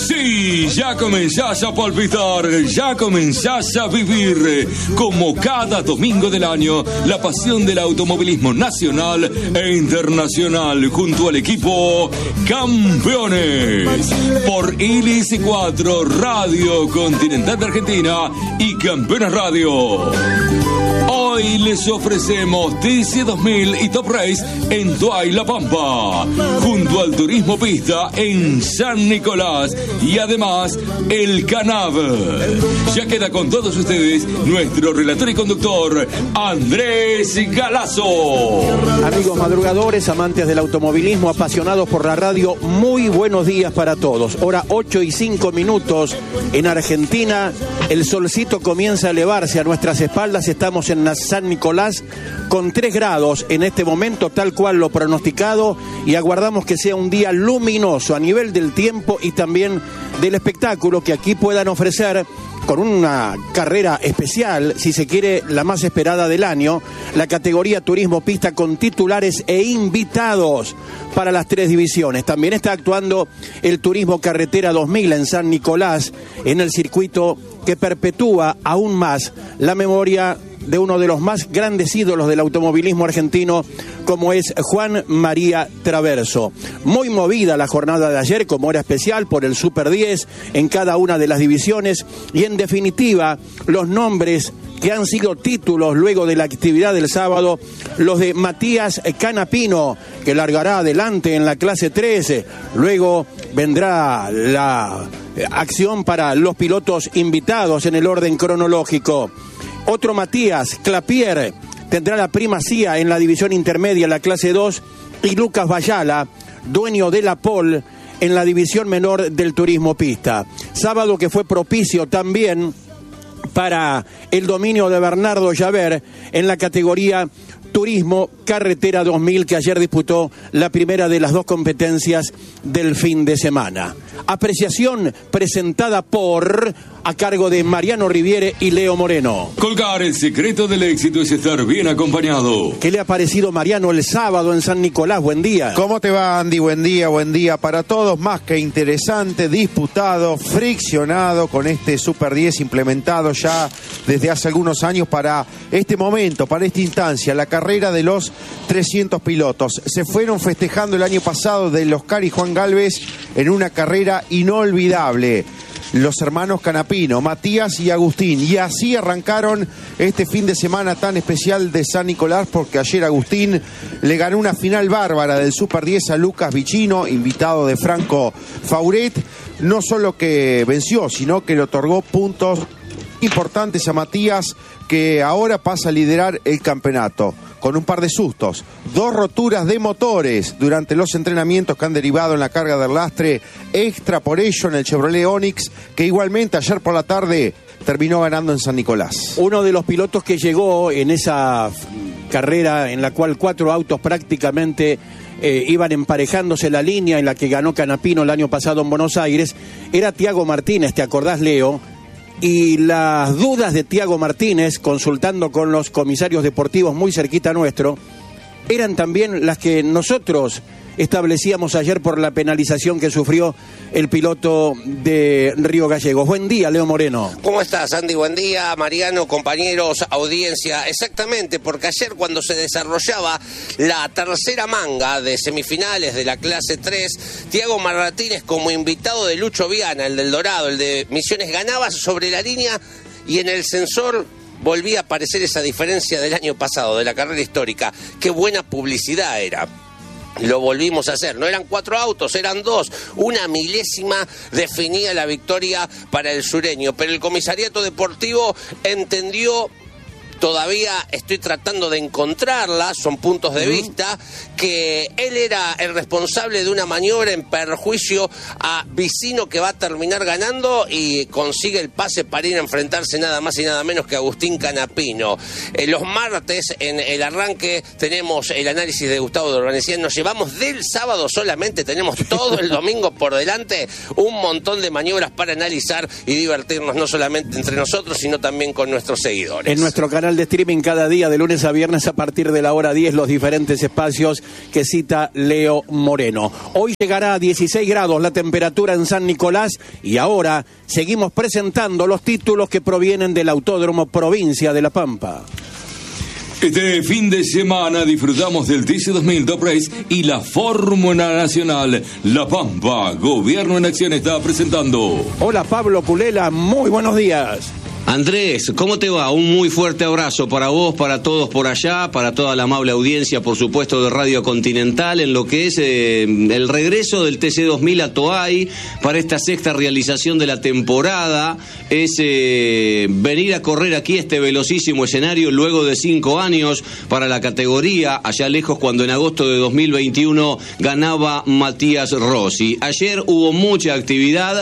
Sí, ya comenzás a palpitar, ya comenzás a vivir, como cada domingo del año, la pasión del automovilismo nacional e internacional, junto al equipo Campeones, por Ilis 4, Radio Continental de Argentina y Campeones Radio. Hoy les ofrecemos TC 2000 y Top Race en Tuay La Pampa, junto al Turismo Pista en San Nicolás y además el Canab. Ya queda con todos ustedes nuestro relator y conductor, Andrés Galazo. Amigos madrugadores, amantes del automovilismo, apasionados por la radio, muy buenos días para todos. Hora 8:05 en Argentina. El solcito comienza a elevarse a nuestras espaldas. Estamos en San Nicolás con 3 grados en este momento, tal cual lo pronosticado, y aguardamos que sea un día luminoso a nivel del tiempo y también del espectáculo que aquí puedan ofrecer, con una carrera especial, si se quiere, la más esperada del año, la categoría Turismo Pista, con titulares e invitados para las 3 divisiones. También está actuando el Turismo Carretera 2000 en San Nicolás, en el circuito que perpetúa aún más la memoria de uno de los más grandes ídolos del automovilismo argentino, como es Juan María Traverso. Muy movida la jornada de ayer, como era especial, por el Super 10 en cada una de las divisiones, y en definitiva los nombres que han sido títulos luego de la actividad del sábado, los de Matías Canapino, que largará adelante en la clase 13, luego vendrá la acción para los pilotos invitados en el orden cronológico. Otro Matías Clapier tendrá la primacía en la división intermedia, la clase 2, y Lucas Bayala, dueño de la pole, en la división menor del Turismo Pista. Sábado que fue propicio también para el dominio de Bernardo Javert en la categoría Turismo Carretera 2000, que ayer disputó la primera de las 2 competencias del fin de semana. Apreciación presentada por, a cargo de Mariano Riviere y Leo Moreno. Colgar, el secreto del éxito es estar bien acompañado. ¿Qué le ha parecido, Mariano, el sábado en San Nicolás? Buen día. ¿Cómo te va, Andy? Buen día para todos. Más que interesante, disputado, friccionado, con este Super 10 implementado ya desde hace algunos años para este momento, para esta instancia, la carrera de los 300 pilotos. Se fueron festejando el año pasado del Oscar y Juan Galvez en una carrera inolvidable. Los hermanos Canapino, Matías y Agustín, y así arrancaron este fin de semana tan especial de San Nicolás, porque ayer Agustín le ganó una final bárbara del Super 10 a Lucas Vicino, invitado de Franco Fauret. No solo que venció, sino que le otorgó puntos importantes a Matías, que ahora pasa a liderar el campeonato con un par de sustos, 2 roturas de motores durante los entrenamientos que han derivado en la carga del lastre extra por ello en el Chevrolet Onix, que igualmente ayer por la tarde terminó ganando en San Nicolás. Uno de los pilotos que llegó en esa carrera en la cual 4 autos prácticamente iban emparejándose la línea en la que ganó Canapino el año pasado en Buenos Aires, era Tiago Martínez, ¿te acordás, Leo? Y las dudas de Tiago Martínez, consultando con los comisarios deportivos muy cerquita nuestro, eran también las que nosotros establecíamos ayer por la penalización que sufrió el piloto de Río Gallegos. Buen día, Leo Moreno. ¿Cómo estás, Andy? Buen día, Mariano, compañeros, audiencia. Exactamente, porque ayer cuando se desarrollaba la tercera manga de semifinales de la clase 3, Tiago Martínez, como invitado de Lucho Viana, el del Dorado, el de Misiones, ganaba sobre la línea, y en el sensor volvía a aparecer esa diferencia del año pasado, de la carrera histórica. Qué buena publicidad era. Lo volvimos a hacer, no eran 4 autos, eran 2, 1 milésima definía la victoria para el sureño, pero el comisariato deportivo entendió, todavía estoy tratando de encontrarla, son puntos de vista, que él era el responsable de una maniobra en perjuicio a Vicino, que va a terminar ganando y consigue el pase para ir a enfrentarse nada más y nada menos que Agustín Canapino. Los martes, en el arranque, tenemos el análisis de Gustavo de Urbanicián. Nos llevamos del sábado solamente, tenemos todo el domingo por delante, un montón de maniobras para analizar y divertirnos, no solamente entre nosotros, sino también con nuestros seguidores. En nuestro canal canal de streaming cada día de lunes a viernes a partir de la hora 10 los diferentes espacios que cita Leo Moreno. Hoy llegará a 16 grados la temperatura en San Nicolás y ahora seguimos presentando los títulos que provienen del Autódromo Provincia de La Pampa. Este fin de semana disfrutamos del TC2000 Top Race y la Fórmula Nacional. La Pampa, Gobierno en Acción, está presentando. Hola Pablo Culela, muy buenos días. Andrés, ¿cómo te va? Un muy fuerte abrazo para vos, para todos por allá, para toda la amable audiencia, por supuesto, de Radio Continental, en lo que es el regreso del TC2000 a Toay para esta sexta realización de la temporada. Es venir a correr aquí este velocísimo escenario luego de 5 años para la categoría, allá lejos cuando en agosto de 2021 ganaba Matías Rossi. Ayer hubo mucha actividad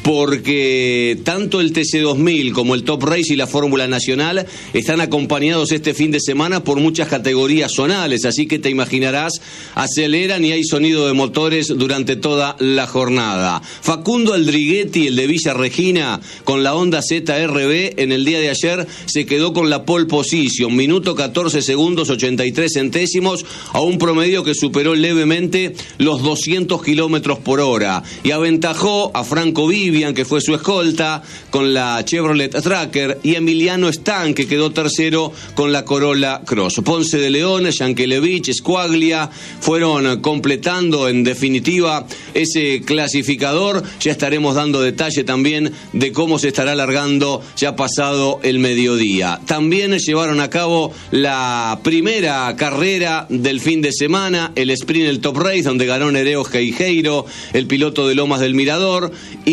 porque tanto el TC2000 como el Top Race y la Fórmula Nacional están acompañados este fin de semana por muchas categorías zonales, así que te imaginarás, aceleran y hay sonido de motores durante toda la jornada. Facundo Aldriguetti, el de Villa Regina, con la Honda ZRB, en el día de ayer se quedó con la pole position, minuto 14 segundos 83 centésimos, a un promedio que superó levemente los 200 kilómetros por hora y aventajó a Franco Vivian, que fue su escolta, con la Chevrolet Tracker, y Emiliano Stan, que quedó tercero con la Corolla Cross. Ponce de León, Yankelevich, Squaglia fueron completando en definitiva ese clasificador. Ya estaremos dando detalle también de cómo se estará alargando ya pasado el mediodía. También llevaron a cabo la primera carrera del fin de semana, el sprint del Top Race, donde ganó Nereo Geijeiro, el piloto de Lomas del Mirador,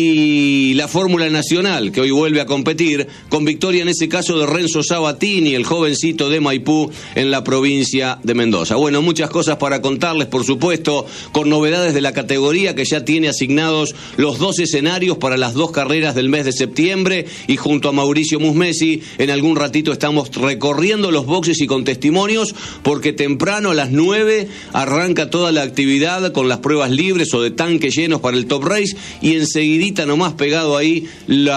y la Fórmula Nacional, que hoy vuelve a competir, con victoria en ese caso de Renzo Sabatini, el jovencito de Maipú, en la provincia de Mendoza. Bueno, muchas cosas para contarles, por supuesto, con novedades de la categoría, que ya tiene asignados los 2 escenarios para las 2 carreras del mes de septiembre, y junto a Mauricio Musmesi, en algún ratito estamos recorriendo los boxes y con testimonios, porque temprano a las 9 arranca toda la actividad con las pruebas libres o de tanques llenos para el Top Race, y enseguidita nomás pegado ahí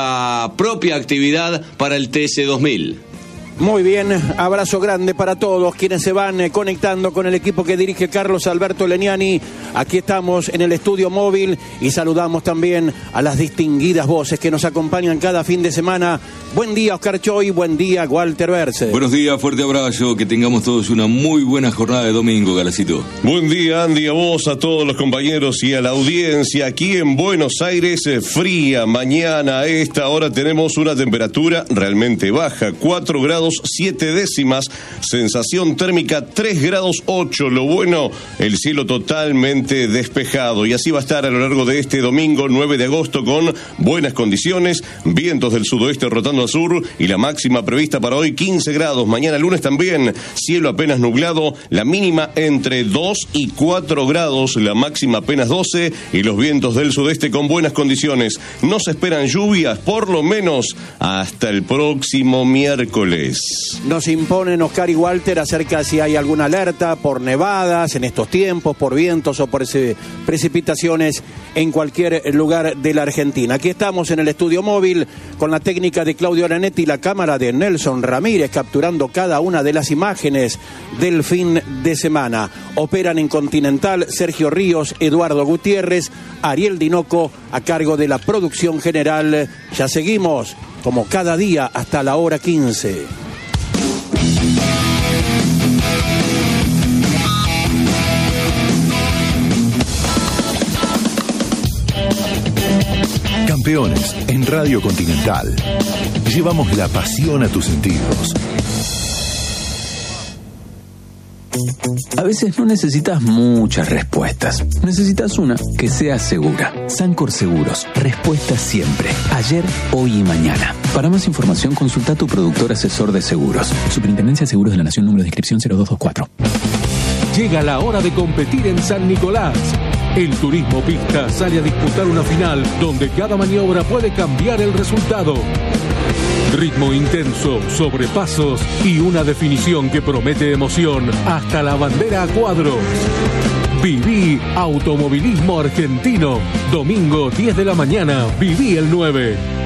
la propia actividad para el TC2000. Muy bien, abrazo grande para todos quienes se van conectando con el equipo que dirige Carlos Alberto Leniani. Aquí estamos en el estudio móvil y saludamos también a las distinguidas voces que nos acompañan cada fin de semana. Buen día, Oscar Choy, buen día, Walter Berce. Buenos días, fuerte abrazo, que tengamos todos una muy buena jornada de domingo, Galacito. Buen día, Andy, a vos, a todos los compañeros y a la audiencia. Aquí en Buenos Aires, fría mañana. A esta hora tenemos una temperatura realmente baja, 4 grados 7 décimas, sensación térmica 3 grados 8, lo bueno, el cielo totalmente despejado, y así va a estar a lo largo de este domingo 9 de agosto con buenas condiciones, vientos del sudoeste rotando al sur y la máxima prevista para hoy 15 grados, mañana lunes también, cielo apenas nublado, la mínima entre 2 y 4 grados, la máxima apenas 12 y los vientos del sudeste con buenas condiciones, no se esperan lluvias por lo menos hasta el próximo miércoles. Nos imponen Oscar y Walter acerca si hay alguna alerta por nevadas en estos tiempos, por vientos o por precipitaciones en cualquier lugar de la Argentina. Aquí estamos en el estudio móvil con la técnica de Claudio Aranetti y la cámara de Nelson Ramírez, capturando cada una de las imágenes del fin de semana. Operan en Continental Sergio Ríos, Eduardo Gutiérrez, Ariel Dinoco a cargo de la producción general. Ya seguimos como cada día hasta la hora 15. Campeones en Radio Continental. Llevamos la pasión a tus sentidos. A veces no necesitas muchas respuestas. Necesitas una que sea segura. Sancor Seguros. Respuesta siempre. Ayer, hoy y mañana. Para más información, consulta a tu productor asesor de seguros. Superintendencia de Seguros de la Nación, número de inscripción 0224. Llega la hora de competir en San Nicolás. El Turismo Pista sale a disputar una final donde cada maniobra puede cambiar el resultado. Ritmo intenso, sobrepasos y una definición que promete emoción hasta la bandera a cuadros. Viví Automovilismo Argentino. Domingo 10 de la mañana. Viví el 9.